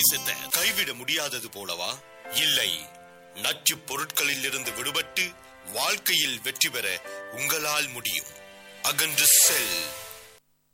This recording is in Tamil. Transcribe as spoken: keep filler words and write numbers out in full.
நேசத்தை கைவிட முடியாதது போலவா? இல்லை, நச்சு பொருட்களில் இருந்து விடுபட்டு வாழ்க்கையில் வெற்றி பெற உங்களால் முடியும். அகன்று செல்.